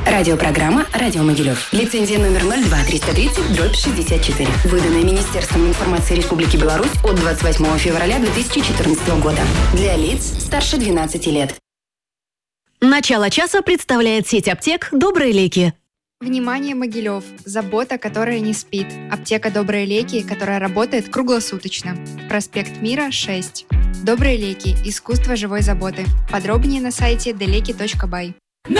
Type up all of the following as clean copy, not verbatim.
Радиопрограмма «Радио Могилев». Лицензия номер 02-330/64. Выданная Министерством информации Республики Беларусь от 28 февраля 2014 года. Для лиц старше 12 лет. Начало часа представляет сеть аптек «Добрые леки». Внимание, Могилев! Забота, которая не спит. Аптека «Добрые леки», которая работает круглосуточно. Проспект Мира, 6. «Добрые леки. Искусство живой заботы». Подробнее на сайте deleki.by.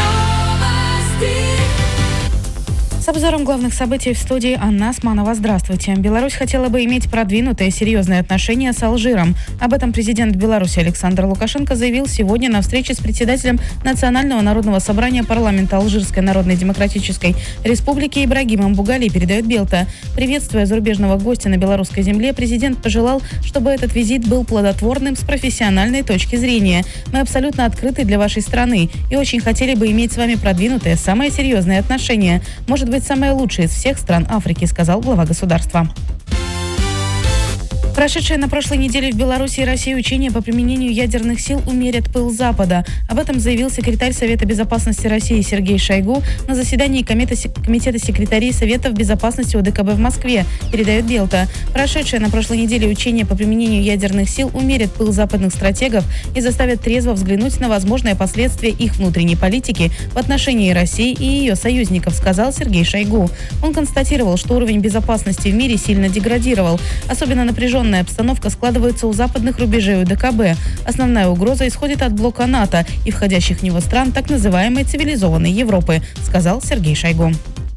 С обзором главных событий в студии Анна Османова. Здравствуйте. Беларусь хотела бы иметь продвинутые серьезные отношения с Алжиром. Об этом президент Беларуси Александр Лукашенко заявил сегодня на встрече с председателем Национального народного собрания парламента Алжирской Народно-Демократической Республики Ибрагимом Бугали, передает Белта. Приветствуя зарубежного гостя на белорусской земле, президент пожелал, чтобы этот визит был плодотворным с профессиональной точки зрения. Мы абсолютно открыты для вашей страны и очень хотели бы иметь с вами продвинутые, самые серьезные отношения. Может быть, самое лучшее из всех стран Африки, сказал глава государства. Прошедшие на прошлой неделе в Беларуси и России учения по применению ядерных сил умерят пыл Запада. Об этом заявил секретарь Совета безопасности России Сергей Шойгу на заседании Комитета секретарей Советов безопасности ОДКБ в Москве, передает Белта. Прошедшие на прошлой неделе учения по применению ядерных сил умерят пыл западных стратегов и заставят трезво взглянуть на возможные последствия их внутренней политики в отношении России и ее союзников, сказал Сергей Шойгу. Он констатировал, что уровень безопасности в мире сильно деградировал. Особенно напряженная обстановка складывается у западных рубежей ОДКБ. Основная угроза исходит от блока НАТО и входящих в него стран так называемой цивилизованной Европы, сказал Сергей Шойгу.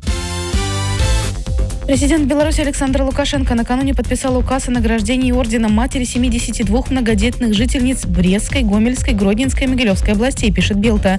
Президент Беларуси Александр Лукашенко накануне подписал указ о награждении орденом матери 72 многодетных жительниц Брестской, Гомельской, Гродненской и Могилевской областей, пишет Белта.